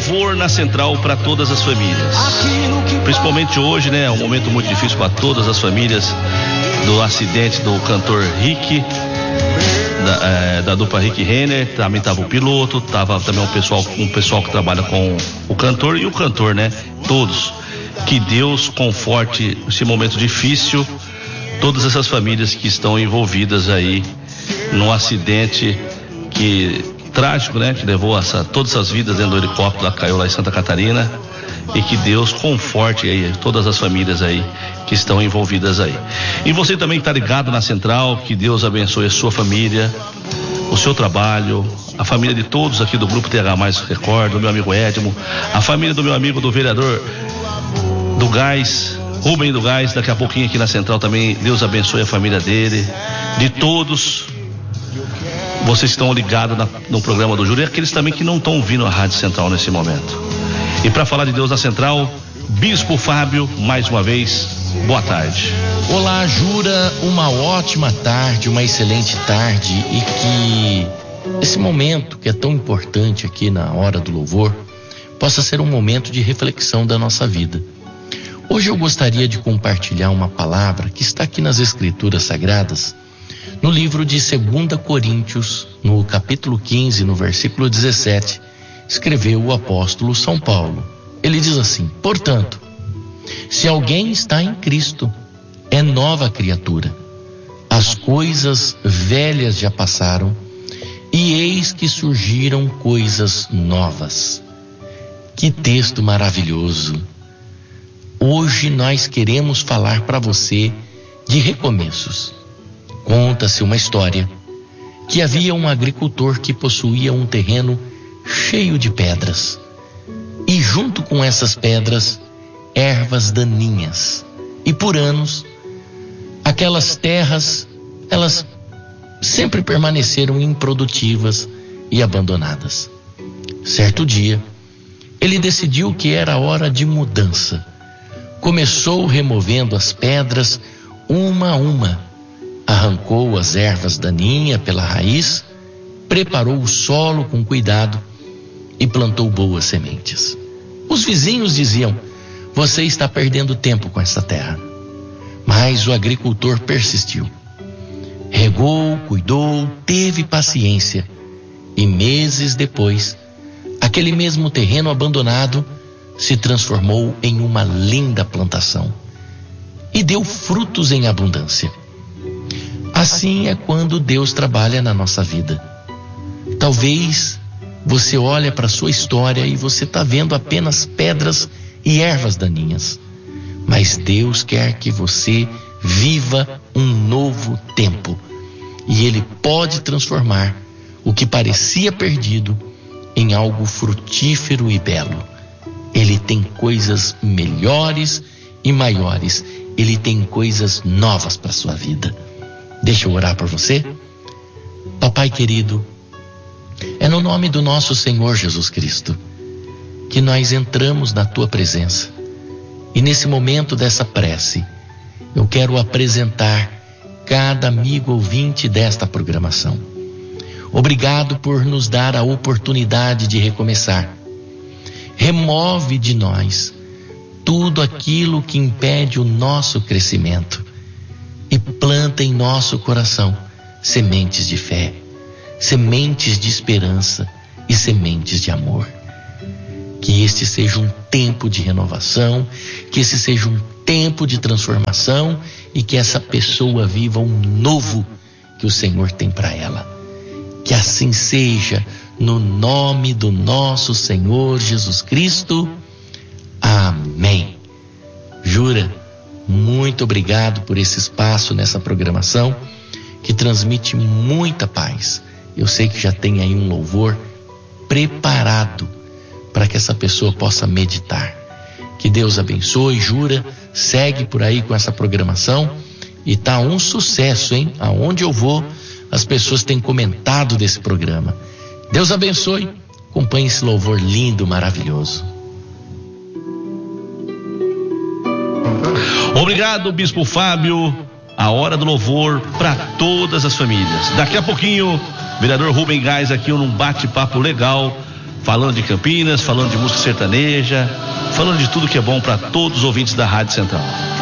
louvor na central para todas as famílias. Principalmente hoje, né? É um momento muito difícil para todas as famílias do acidente do cantor Rick, da dupla Rick Renner. Também estava o piloto, estava também um pessoal que trabalha com o cantor e o cantor, né? Todos. Que Deus conforte esse momento difícil, todas essas famílias que estão envolvidas aí num acidente trágico, né? Que levou todas as vidas dentro do helicóptero que caiu lá em Santa Catarina, e que Deus conforte aí todas as famílias aí que estão envolvidas aí. E você também está ligado na central, que Deus abençoe a sua família, o seu trabalho, a família de todos aqui do Grupo TH Mais Record, do meu amigo Edmo, a família do meu amigo do vereador do Gás, Rubem do Gás, daqui a pouquinho aqui na central também. Deus abençoe a família dele, de todos vocês que estão ligados no programa do Júlio, e aqueles também que não estão ouvindo a Rádio Central nesse momento. E para falar de Deus na central, Bispo Fábio, mais uma vez, boa tarde. Olá, Jura, uma ótima tarde, uma excelente tarde, e que esse momento que é tão importante aqui na hora do louvor possa ser um momento de reflexão da nossa vida. Hoje eu gostaria de compartilhar uma palavra que está aqui nas Escrituras Sagradas, no livro de 2 Coríntios, no capítulo 15, no versículo 17, escreveu o apóstolo São Paulo. Ele diz assim: portanto, se alguém está em Cristo, é nova criatura. As coisas velhas já passaram, e eis que surgiram coisas novas. Que texto maravilhoso! Hoje nós queremos falar para você de recomeços. Conta-se uma história que havia um agricultor que possuía um terreno cheio de pedras, e junto com essas pedras, ervas daninhas. E por anos, aquelas terras, elas sempre permaneceram improdutivas e abandonadas. Certo dia, ele decidiu que era hora de mudança. Começou removendo as pedras uma a uma, arrancou as ervas daninhas pela raiz, preparou o solo com cuidado e plantou boas sementes. Os vizinhos diziam: você está perdendo tempo com essa terra. Mas o agricultor persistiu. Regou, cuidou, teve paciência, e meses depois, aquele mesmo terreno abandonado se transformou em uma linda plantação e deu frutos em abundância. Assim é quando Deus trabalha na nossa vida. Talvez você olhe para a sua história e você está vendo apenas pedras e ervas daninhas, mas Deus quer que você viva um novo tempo, e Ele pode transformar o que parecia perdido em algo frutífero e belo. Ele tem coisas melhores e maiores. Ele tem coisas novas para a sua vida. Deixa eu orar por você. Papai querido, é no nome do nosso Senhor Jesus Cristo que nós entramos na Tua presença. E nesse momento dessa prece, eu quero apresentar cada amigo ouvinte desta programação. Obrigado por nos dar a oportunidade de recomeçar. Remove de nós tudo aquilo que impede o nosso crescimento e planta em nosso coração sementes de fé, sementes de esperança e sementes de amor. Que este seja um tempo de renovação, que esse seja um tempo de transformação, e que essa pessoa viva um novo que o Senhor tem para ela. Que assim seja, no nome do nosso Senhor Jesus Cristo. Amém. Jura, muito obrigado por esse espaço nessa programação que transmite muita paz. Eu sei que já tem aí um louvor preparado para que essa pessoa possa meditar. Que Deus abençoe. Jura, segue por aí com essa programação e tá um sucesso, hein? Aonde eu vou, as pessoas têm comentado desse programa. Deus abençoe. Acompanhe esse louvor lindo, maravilhoso. Obrigado, Bispo Fábio. A hora do louvor para todas as famílias. Daqui a pouquinho, vereador Rubem Gás aqui num bate-papo legal, falando de Campinas, falando de música sertaneja, falando de tudo que é bom para todos os ouvintes da Rádio Central.